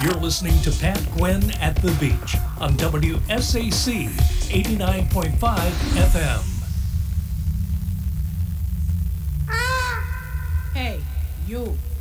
You're listening to Pat Gwynn at the Beach on WSAC 89.5 FM. Hey, you.